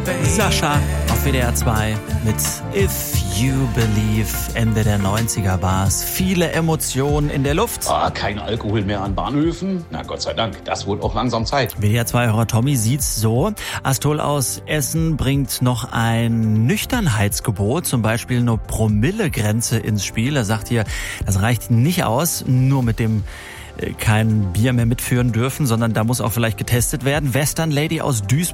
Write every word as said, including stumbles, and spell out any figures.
Sascha auf W D R zwei mit If You Believe. Ende der neunziger war's. Viele Emotionen in der Luft. Ah, kein Alkohol mehr an Bahnhöfen? Na Gott sei Dank, das wird auch langsam Zeit. W D R zwei-Hörer Tommy sieht's so. Astol aus Essen bringt noch ein Nüchternheitsgebot, zum Beispiel eine Promillegrenze ins Spiel. Er sagt hier, das reicht nicht aus, nur mit dem kein Bier mehr mitführen dürfen, sondern da muss auch vielleicht getestet werden. Western Lady aus Duisburg